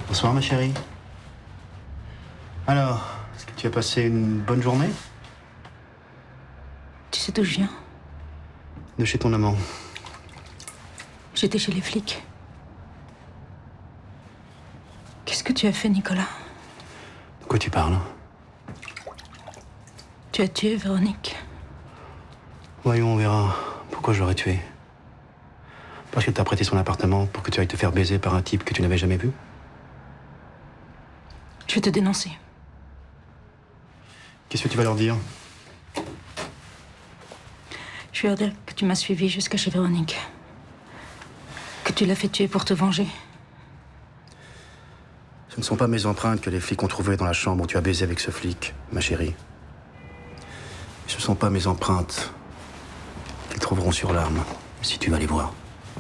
Bonsoir, ma chérie. Alors, est-ce que tu as passé une bonne journée? Tu sais d'où je viens? De chez ton amant. J'étais chez les flics. Qu'est-ce que tu as fait, Nicolas? De quoi tu parles? Tu as tué Véronique. Voyons, on verra. Pourquoi je l'aurais tué? Parce qu'elle t'a prêté son appartement pour que tu ailles te faire baiser par un type que tu n'avais jamais vu? Je vais te dénoncer. Qu'est-ce que tu vas leur dire? Je vais leur dire que tu m'as suivi jusqu'à chez Véronique. Que tu l'as fait tuer pour te venger. Ce ne sont pas mes empreintes que les flics ont trouvées dans la chambre où tu as baisé avec ce flic, ma chérie. Ce ne sont pas mes empreintes qu'ils trouveront sur l'arme, si tu vas les voir.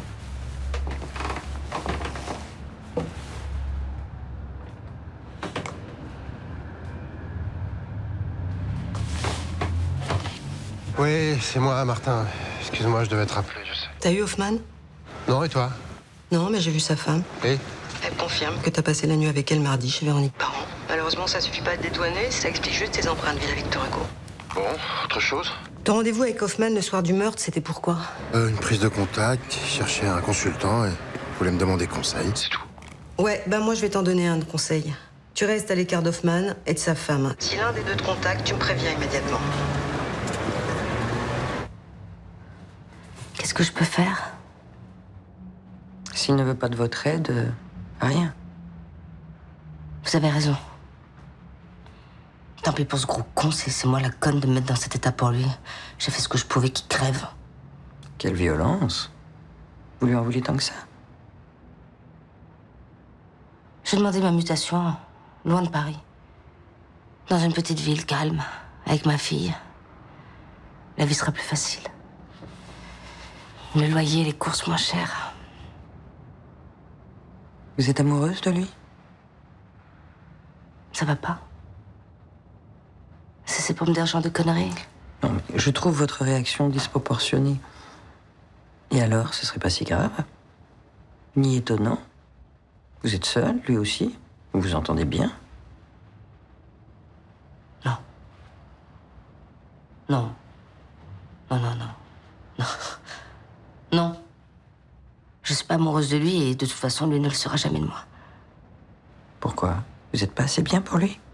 Oui, c'est moi, Martin. Excuse-moi, je devais te rappeler, je sais. T'as eu Hoffman? Non, et toi? Non, mais j'ai vu sa femme. Et? Elle confirme que t'as passé la nuit avec elle mardi chez Véronique Parent. Malheureusement, ça suffit pas de dédouaner, ça explique juste tes empreintes Villa Victor Hugo. Bon, autre chose? Ton rendez-vous avec Hoffman le soir du meurtre, c'était pourquoi? Une prise de contact, il cherchait un consultant et voulait me demander conseil, c'est tout. Ouais, ben moi je vais t'en donner un conseil. Tu restes à l'écart d'Hoffman et de sa femme. Si l'un des deux te contacte, tu me préviens immédiatement. Qu'est-ce que je peux faire? S'il ne veut pas de votre aide, rien. Vous avez raison. Tant pis pour ce gros con, c'est moi la conne de me mettre dans cet état pour lui. J'ai fait ce que je pouvais qu'il crève. Quelle violence. Vous lui en voulez tant que ça? J'ai demandé ma mutation, loin de Paris. Dans une petite ville calme, avec ma fille. La vie sera plus facile. Le loyer, les courses moins chères. Vous êtes amoureuse de lui? Ça va pas? C'est pour me dire ce genre de conneries? Non, mais je trouve votre réaction disproportionnée. Et alors, ce serait pas si grave? Ni étonnant. Vous êtes seul, lui aussi? Vous vous entendez bien? Non. Non. Non, non, non. Non. Non. Je suis pas amoureuse de lui et de toute façon, lui ne le sera jamais de moi. Pourquoi? Vous êtes pas assez bien pour lui?